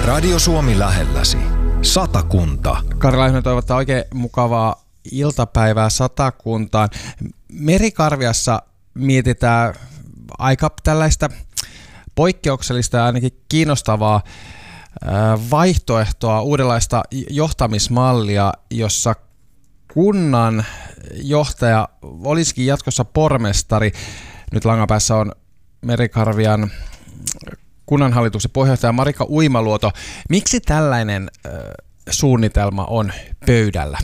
Radio Suomi lähelläsi. Satakunta. Kari Laihonen toivottaa oikein mukavaa iltapäivää Satakuntaan. Merikarviassa mietitään aika tällaista poikkeuksellista ja ainakin kiinnostavaa vaihtoehtoa, uudenlaista johtamismallia, jossa kunnan johtaja olisikin jatkossa pormestari. Nyt langan päässä on Merikarvian kunnanhallituksen puheenjohtaja Marika Uimaluoto. Miksi tällainen suunnitelma on pöydällä?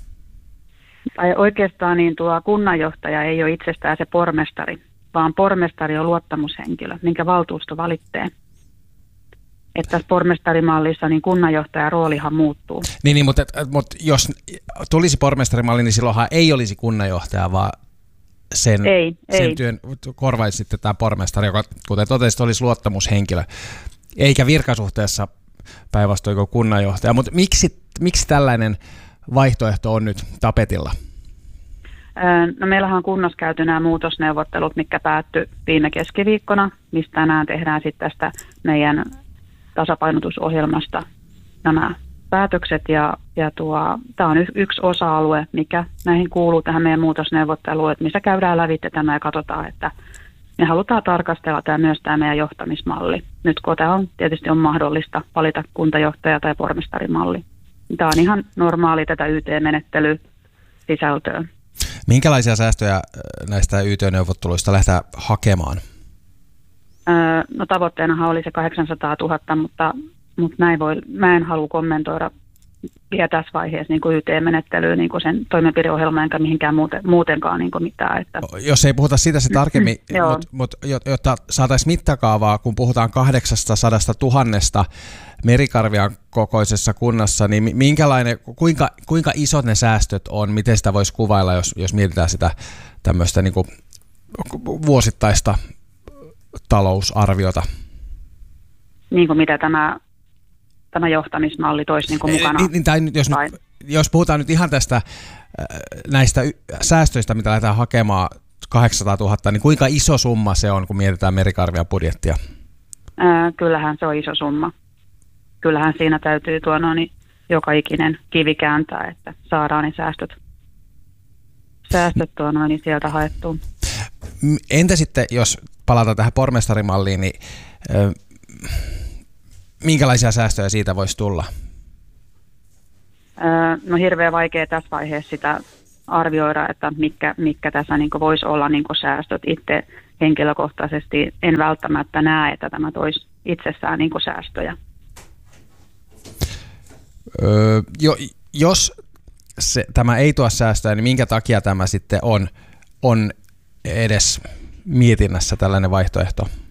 Oikeastaan niin tuo kunnanjohtaja ei ole itsestään se pormestari, vaan pormestari on luottamushenkilö, minkä valtuusto valitsee. Että tässä pormestarimallissa niin kunnanjohtajan roolihan muuttuu. Niin mutta jos tulisi pormestarimalli, niin silloinhan ei olisi kunnanjohtaja, vaan sen työn korvaisi sitten tämä pormestari, joka kuten totesit, olisi luottamushenkilö, eikä virkasuhteessa päinvastoin kuin kunnanjohtaja. Mutta miksi tällainen vaihtoehto on nyt tapetilla? No meillähän on kunnassa käyty nämä muutosneuvottelut, mitkä päättyi viime keskiviikkona, mistä tänään tehdään sitten tästä meidän tasapainotusohjelmasta nämä päätökset tämä on yksi osa-alue, mikä näihin kuuluu tähän meidän muutosneuvotteluun, että missä käydään lävitse tämä ja katsotaan, että me halutaan tarkastella myös tämä meidän johtamismalli. Nyt kun tämä tietysti on mahdollista valita kuntajohtaja tai pormestarimalli. Tämä on ihan normaali tätä YT-menettelyä sisältöön. Minkälaisia säästöjä näistä YT-neuvotteluista lähdetään hakemaan? No tavoitteenahan oli se 800 000, mutta mä en halua kommentoida vielä tässä vaiheessa niin kuin YT-menettelyä, niin kuin sen toimenpideohjelma, enkä mihinkään muutenkaan niin kuin mitään. Että. Jos ei puhuta siitä se tarkemmin, mutta jotta saataisiin mittakaavaa, kun puhutaan 800 000 Merikarvian kokoisessa kunnassa, niin kuinka isot ne säästöt on, miten sitä voisi kuvailla, jos mietitään sitä tämmöistä niin kuin vuosittaista talousarviota? Niin kuin mitä tämä johtamismalli toisi niin kuin mukana? Jos puhutaan nyt ihan tästä näistä säästöistä, mitä lähdetään hakemaan 800 000, niin kuinka iso summa se on, kun mietitään Merikarvian budjettia? Kyllähän se on iso summa. Kyllähän siinä täytyy joka ikinen kivi kääntää, että saadaan ne säästöt sieltä haettua. Entä sitten, jos palataan tähän pormestarimalliin, niin minkälaisia säästöjä siitä voisi tulla? No hirveän vaikea tässä vaiheessa sitä arvioida, että mitkä tässä niin voisi olla niin säästöt. Itse henkilökohtaisesti en välttämättä näe, että tämä toisi itsessään niin säästöjä. Jos tämä ei tuo säästöjä, niin minkä takia tämä sitten on edes mietinnässä tällainen vaihtoehto?